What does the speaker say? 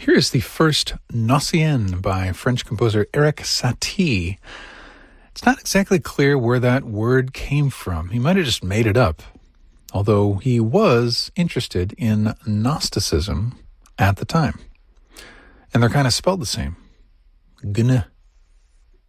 Here is the first Gnossienne by French composer Erik Satie. It's not exactly clear where that word came from. He might have just made it up, although he was interested in Gnosticism at the time. And they're kind of spelled the same. Gn